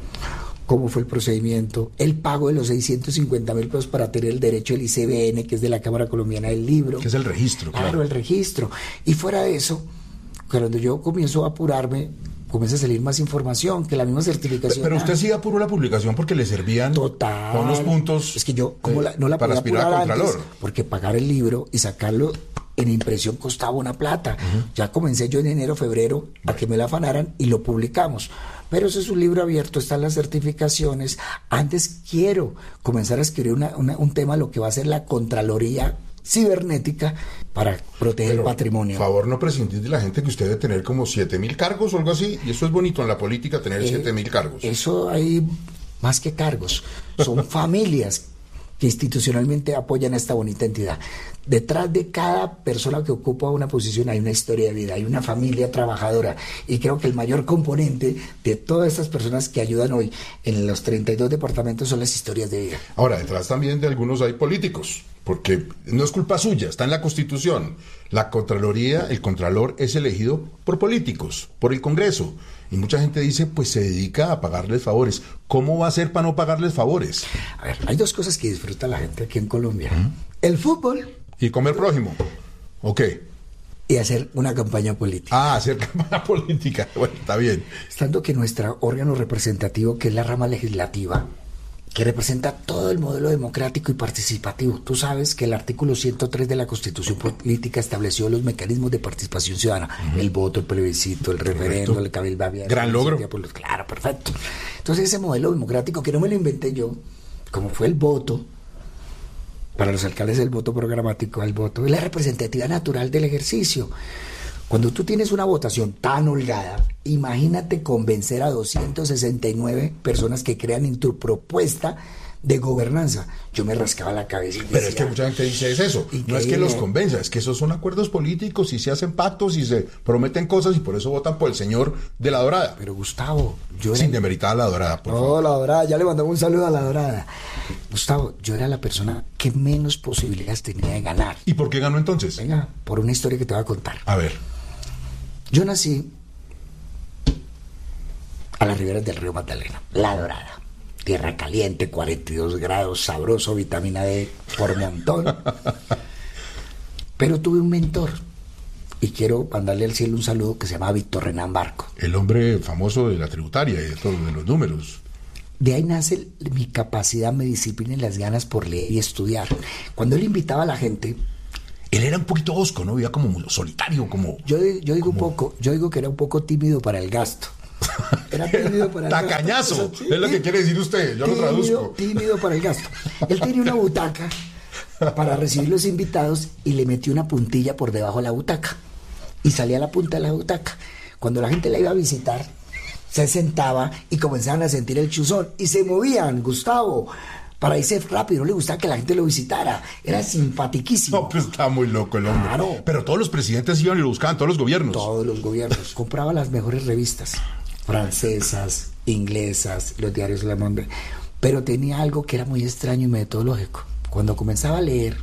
cómo fue el procedimiento, el pago de los 650,000 pesos para tener el derecho del ICBN, que es de la Cámara Colombiana del Libro. Que es el registro, claro. El registro. Y fuera de eso, cuando yo comienzo a apurarme, comienza a salir más información, que la misma certificación. Pero usted sí apuró la publicación porque le servían unos puntos. Es que yo no la para aspirar a Contralor. Porque pagar el libro y sacarlo en impresión costaba una plata. Ya comencé yo en enero, febrero, a que me la afanaran y lo publicamos. Pero eso es un libro abierto, están las certificaciones. Antes quiero comenzar a escribir un tema, lo que va a ser la Contraloría cibernética para proteger el patrimonio. Por favor, no prescindir de la gente, que usted debe tener como 7,000 cargos o algo así, y eso es bonito en la política, tener 7,000 cargos. Eso hay más que cargos, son familias que institucionalmente apoyan a esta bonita entidad. Detrás de cada persona que ocupa una posición hay una historia de vida, hay una familia trabajadora, y creo que el mayor componente de todas estas personas que ayudan hoy en los 32 departamentos son las historias de vida. Ahora, detrás también de algunos hay políticos, porque no es culpa suya, está en la Constitución. La Contraloría, el Contralor es elegido por políticos, por el Congreso, y mucha gente dice, pues se dedica a pagarles favores. ¿Cómo va a ser para no pagarles favores? A ver, hay 2 cosas que disfruta la gente aquí en Colombia. El fútbol. Y comer prójimo. ¿O qué? Y hacer una campaña política. Hacer campaña política. Bueno, está bien. Estando que nuestro órgano representativo, que es la rama legislativa, que representa todo el modelo democrático y participativo. Tú sabes que el artículo 103 de la Constitución Política estableció los mecanismos de participación ciudadana. El voto, el plebiscito, el referendo, el cabildo abierto. Gran logro. Claro, perfecto. Entonces ese modelo democrático, que no me lo inventé yo, como fue el voto, para los alcaldes el voto programático, el voto es la representatividad natural del ejercicio. Cuando tú tienes una votación tan holgada, imagínate convencer a 269 personas que crean en tu propuesta de gobernanza. Yo me rascaba la cabeza y decía, pero es que mucha gente dice eso, no es que los convenza, es que esos son acuerdos políticos y se hacen pactos y se prometen cosas y por eso votan por el señor de La Dorada. Pero Gustavo, sin demeritar a La Dorada, por favor. La Dorada, ya le mandamos un saludo a La Dorada. Gustavo, yo era la persona que menos posibilidades tenía de ganar. ¿Y por qué ganó entonces? Venga, por una historia que te voy a contar. A ver. Yo nací a las riberas del río Magdalena, La Dorada. Tierra caliente, 42 grados, sabroso, vitamina D por montón. Pero tuve un mentor, y quiero mandarle al cielo un saludo, que se llama Víctor Renán Barco. El hombre famoso de la tributaria y de todos los números. De ahí nace mi capacidad, mi disciplina y las ganas por leer y estudiar. Cuando él invitaba a la gente... Él era un poquito hosco, ¿no? Vivía como solitario, como... Yo digo que era un poco tímido para el gasto. Era tímido para el tacañazo, gasto. Es lo que quiere decir usted, yo lo traduzco. Tímido para el gasto. Él tenía una butaca para recibir los invitados y le metió una puntilla por debajo de la butaca. Y salía la punta de la butaca. Cuando la gente la iba a visitar, se sentaba y comenzaban a sentir el chuzón. Y se movían, Gustavo, para irse rápido. No le gustaba que la gente lo visitara. Era simpatiquísimo. No, pues estaba muy loco el hombre. Claro. Pero todos los presidentes iban y lo buscaban, todos los gobiernos. Todos los gobiernos. Compraba las mejores revistas. Francesas, inglesas, los diarios Le Monde. Pero tenía algo que era muy extraño y metodológico. Cuando comenzaba a leer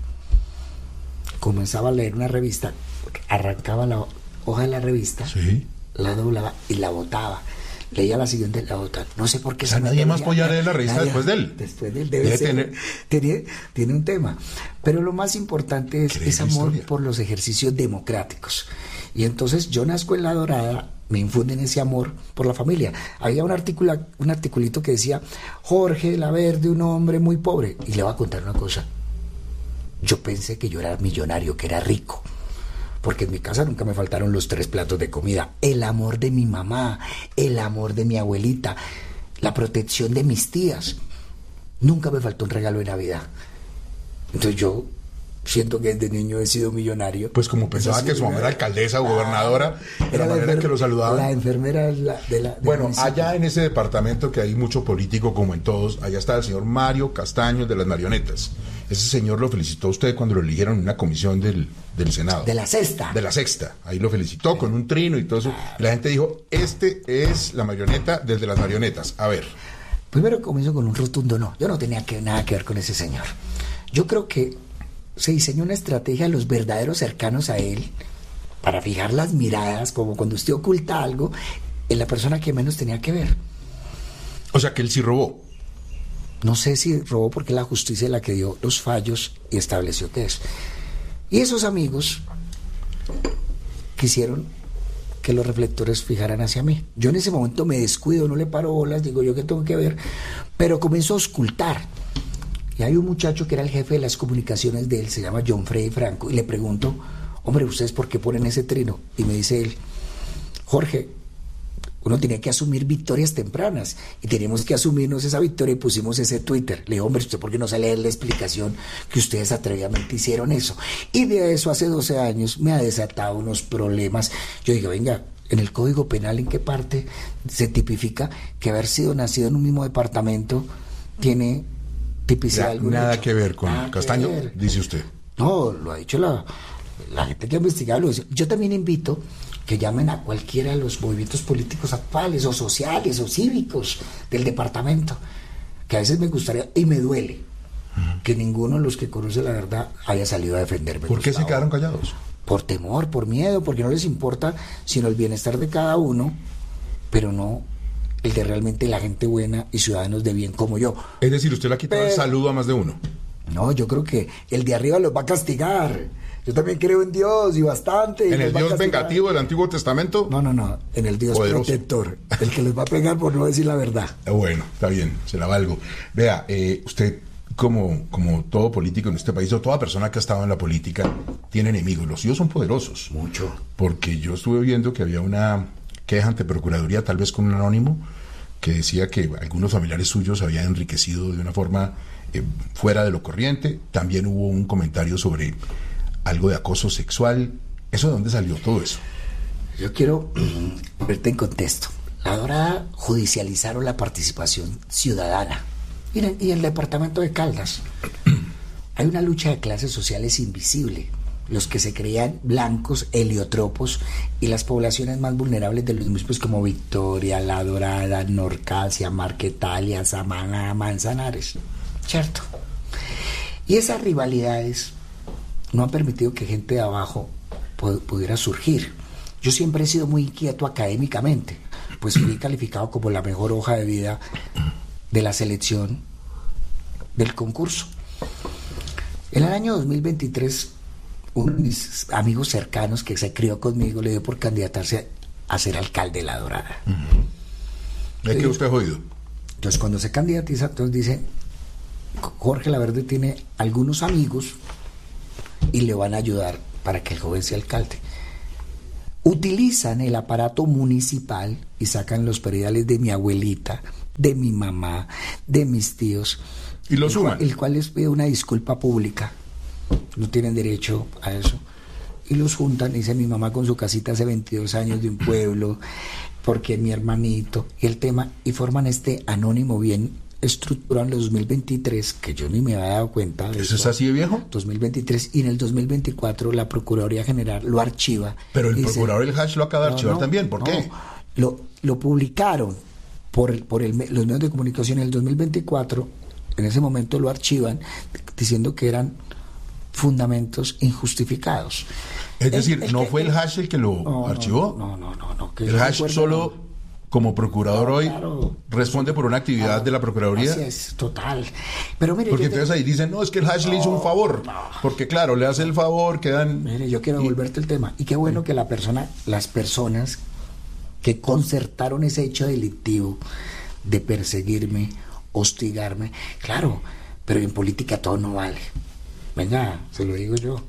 una revista, arrancaba la hoja de la revista, ¿sí? La doblaba y la botaba. leía la siguiente nota. No sé por qué. O sea, nadie más podía leer la revista después de él. Después de él debe ser, tiene un tema. Pero lo más importante es amor por los ejercicios democráticos. Y entonces yo nazco en La Dorada, me infunden ese amor por la familia. Había un articulito que decía, Jorge Laverde, un hombre muy pobre. Y le voy a contar una cosa. Yo pensé que yo era millonario, que era rico. Porque en mi casa nunca me faltaron los 3 platos de comida. El amor de mi mamá, el amor de mi abuelita, la protección de mis tías. Nunca me faltó un regalo de Navidad. Entonces yo siento que desde niño he sido millonario. Pues como pensaba que su mamá era alcaldesa o gobernadora, de la manera que lo saludaban. La enfermera de la bueno, municipio. allá en ese departamento que hay mucho político, como en todos, allá está el señor Mario Castaño de las Marionetas. Ese señor lo felicitó a usted cuando lo eligieron en una comisión del Senado. De la sexta. De la sexta. Ahí lo felicitó con un trino y todo eso. Y la gente dijo, este es la marioneta desde las marionetas. A ver. Primero comienzo con un rotundo no. Yo no tenía nada que ver con ese señor. Yo creo que se diseñó una estrategia de los verdaderos cercanos a él para fijar las miradas, como cuando usted oculta algo, en la persona que menos tenía que ver. O sea, que él sí robó. No sé si robó porque la justicia es la que dio los fallos y estableció que es. Y esos amigos quisieron que los reflectores fijaran hacia mí. Yo en ese momento me descuido, no le paro bolas, digo yo qué tengo que ver, pero comienzo a auscultar. Y hay un muchacho que era el jefe de las comunicaciones de él, se llama John Freddy Franco, y le pregunto, hombre, ¿ustedes por qué ponen ese trino? Y me dice él, Jorge, uno tenía que asumir victorias tempranas y teníamos que asumirnos esa victoria y pusimos ese Twitter. Le digo, hombre, ¿usted por qué no sale a leer la explicación que ustedes atrevidamente hicieron eso? Y de eso hace 12 años me ha desatado unos problemas. Yo digo, venga, en el Código Penal, ¿en qué parte se tipifica que haber sido nacido en un mismo departamento tiene tipicidad alguna? Nada que ver con Castaño, dice usted. No, lo ha dicho la gente que ha investigado. Lo dice. Yo también invito que llamen a cualquiera de los movimientos políticos actuales o sociales o cívicos del departamento, que a veces me gustaría, y me duele, que ninguno de los que conoce la verdad haya salido a defenderme. ¿Por qué se quedaron callados? Por temor, por miedo, porque no les importa sino el bienestar de cada uno, pero no el de realmente la gente buena y ciudadanos de bien como yo. Es decir, usted le ha quitado el saludo a más de uno. No, yo creo que el de arriba los va a castigar. Yo también creo en Dios y bastante. ¿En el Dios vengativo del Antiguo Testamento? No, en el Dios poderoso, protector, el que les va a pegar por no decir la verdad. Bueno, está bien, se la valgo. Vea, usted como todo político en este país, o toda persona que ha estado en la política, tiene enemigos. Los suyos son poderosos. Mucho. Porque yo estuve viendo que había una queja ante Procuraduría, tal vez con un anónimo, que decía que algunos familiares suyos se habían enriquecido de una forma fuera de lo corriente. También hubo un comentario sobre algo de acoso sexual. ¿Eso de dónde salió todo eso? Yo quiero verte en contexto. La Dorada judicializaron la participación ciudadana. Y en el departamento de Caldas hay una lucha de clases sociales invisible. Los que se creían blancos, heliotropos, y las poblaciones más vulnerables de los municipios como Victoria, La Dorada, Norcasia, Marquetalia, Samaná, Manzanares. ¿Cierto? Y esas rivalidades no han permitido que gente de abajo pudiera surgir. Yo siempre he sido muy inquieto académicamente, pues fui calificado como la mejor hoja de vida de la selección del concurso. En el año 2023, uno de mis amigos cercanos que se crió conmigo le dio por candidatarse a ser alcalde de La Dorada. ¿Es que usted ha jodido? Entonces, cuando se candidatiza, entonces dice, Jorge Laverde tiene algunos amigos y le van a ayudar para que el joven sea alcalde. Utilizan el aparato municipal y sacan los prediales de mi abuelita, de mi mamá, de mis tíos, y lo suman, el cual les pide una disculpa pública. No tienen derecho a eso. Y los juntan, dice mi mamá con su casita hace 22 años de un pueblo, porque mi hermanito, y el tema, y forman este anónimo bien estructurado en el 2023, que yo ni me había dado cuenta de ¿Eso es así de viejo? 2023, y en el 2024 la Procuraduría General lo archiva. Pero el procurador El Hash lo acaba de archivar también, ¿por qué? Lo publicaron por los medios de comunicación en el 2024, en ese momento lo archivan, diciendo que eran fundamentos injustificados. Es decir, ¿no fue el Hash el que lo archivó? No. El Hash solo como procurador hoy, responde por una actividad de la Procuraduría. Así es, total. Pero mire, porque entonces ahí dicen, no, es que el Hash le hizo un favor. Porque claro, le hace el favor, quedan... Mire, yo quiero devolverte el tema. Y qué bueno que las personas que concertaron ese hecho delictivo de perseguirme, hostigarme, claro, pero en política todo no vale. Venga, se lo digo yo.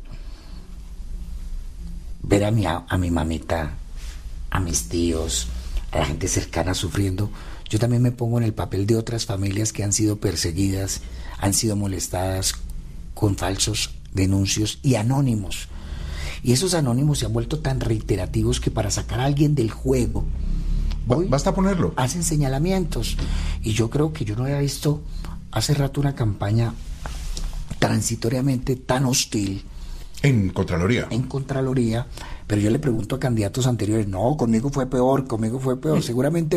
Ver a mi mamita, a mis tíos, a la gente cercana sufriendo, yo también me pongo en el papel de otras familias que han sido perseguidas, han sido molestadas con falsos denuncios y anónimos. Y esos anónimos se han vuelto tan reiterativos que para sacar a alguien del juego, hoy basta ponerlo. Hacen señalamientos. Y yo creo que yo no había visto hace rato una campaña transitoriamente tan hostil. En Contraloría. En Contraloría, pero yo le pregunto a candidatos anteriores, no, conmigo fue peor. Seguramente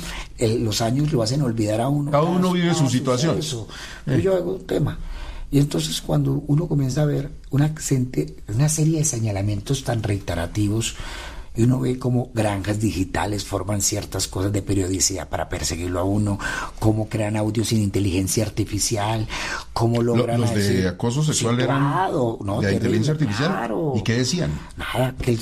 los años lo hacen olvidar a uno. Cada uno vive su situación. Pero yo hago un tema. Y entonces cuando uno comienza a ver una serie de señalamientos tan reiterativos, y uno ve cómo granjas digitales forman ciertas cosas de periodicidad para perseguirlo a uno, cómo crean audios sin inteligencia artificial, cómo logran... Los de acoso sexual eran de inteligencia artificial. Claro. ¿Y qué decían? Nada, que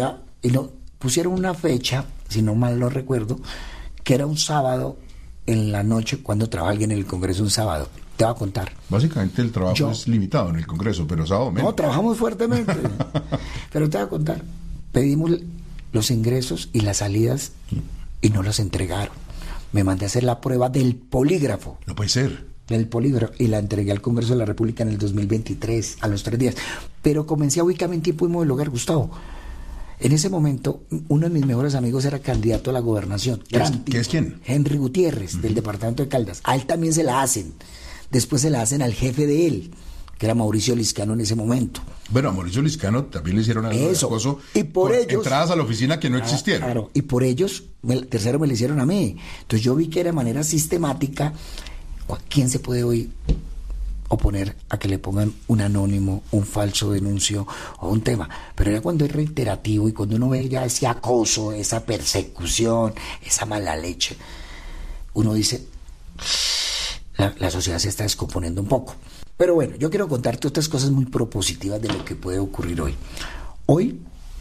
pusieron una fecha, si no mal lo recuerdo, que era un sábado en la noche, cuando trabaja alguien en el Congreso un sábado. Te voy a contar. Básicamente el trabajo es limitado en el Congreso, pero sábado menos. No, trabajamos fuertemente. Pero te voy a contar. Pedimos los ingresos y las salidas y no los entregaron. Me mandé a hacer la prueba del polígrafo. No puede ser. Del polígrafo, y la entregué al Congreso de la República en el 2023, a los 3 días. Pero comencé a ubicarme en tiempo y modo del lugar, Gustavo. En ese momento, uno de mis mejores amigos era candidato a la gobernación. ¿Qué es quién? Henry Gutiérrez, del departamento de Caldas. A él también se la hacen. Después se la hacen al jefe de él, que era Mauricio Liscano en ese momento. Bueno, a Mauricio Liscano también le hicieron algo de acoso, y por ellos, entradas a la oficina que no existieron. Claro, y por ellos, tercero me lo hicieron a mí. Entonces yo vi que era de manera sistemática. ¿Quién se puede hoy oponer a que le pongan un anónimo, un falso denuncio o un tema? Pero ya cuando es reiterativo y cuando uno ve ya ese acoso, esa persecución, esa mala leche, uno dice, la sociedad se está descomponiendo un poco. Pero bueno, yo quiero contarte otras cosas muy propositivas de lo que puede ocurrir hoy. Hoy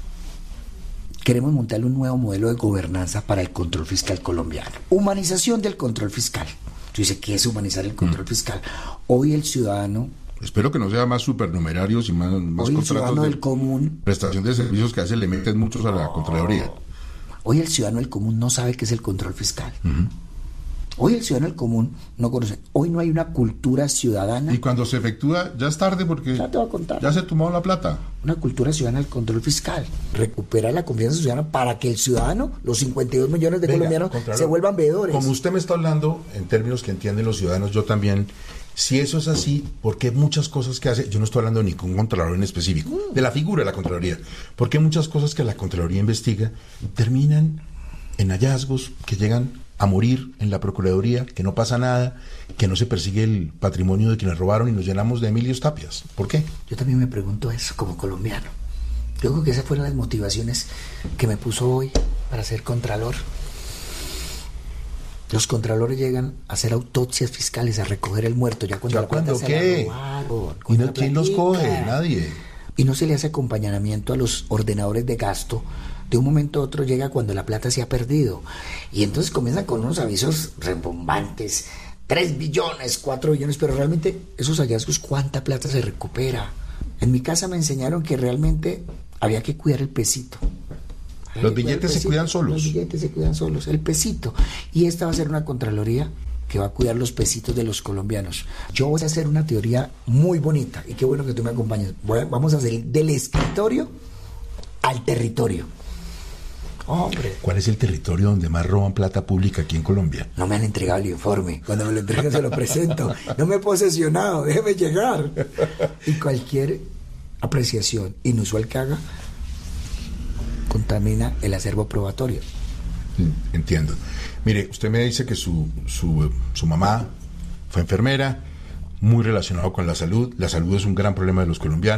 queremos montar un nuevo modelo de gobernanza para el control fiscal colombiano. Humanización del control fiscal. Tú dices, ¿qué es humanizar el control fiscal? Hoy el ciudadano... Espero que no sea más supernumerarios y más contratos del común, prestación de servicios que a veces le meten muchos a la Contraloría. Hoy el ciudadano del común no sabe qué es el control fiscal. Hoy el ciudadano del común no conoce. Hoy no hay una cultura ciudadana. Y cuando se efectúa, ya es tarde porque ya te voy a contar. Ya se tomó la plata. Una cultura ciudadana del control fiscal. Recuperar la confianza ciudadana para que el ciudadano, los 52 millones de colombianos, se vuelvan veedores. Como usted me está hablando en términos que entienden los ciudadanos, yo también. Si eso es así, porque hay muchas cosas que hace, yo no estoy hablando de ningún contralor en específico, de la figura de la Contraloría, porque hay muchas cosas que la Contraloría investiga terminan en hallazgos que llegan a morir en la Procuraduría, que no pasa nada, que no se persigue el patrimonio de quienes robaron y nos llenamos de Emilios Tapias. ¿Por qué? Yo también me pregunto eso como colombiano. Yo creo que esas fueron las motivaciones que me puso hoy para ser contralor. Los contralores llegan a hacer autopsias fiscales, a recoger el muerto, ya cuando la plata se la robaron. ¿Y no, quién los coge? Nadie. Y no se le hace acompañamiento a los ordenadores de gasto. De un momento a otro llega cuando la plata se ha perdido. Y entonces comienzan con unos avisos rebombantes, 3 billones, 4 billones, pero realmente esos hallazgos, ¿cuánta plata se recupera? En mi casa me enseñaron que realmente había que cuidar el pesito. Los billetes se cuidan solos. Los billetes se cuidan solos, el pesito. Y esta va a ser una Contraloría que va a cuidar los pesitos de los colombianos. Yo voy a hacer una teoría muy bonita, y qué bueno que tú me acompañes. Vamos a hacer del escritorio al territorio. Hombre. ¿Cuál es el territorio donde más roban plata pública aquí en Colombia? No me han entregado el informe. Cuando me lo entreguen se lo presento. No me he posesionado, déjeme llegar. Y cualquier apreciación inusual que haga contamina el acervo probatorio. Entiendo. Mire, usted me dice que su mamá fue enfermera, muy relacionado con la salud. La salud es un gran problema de los colombianos.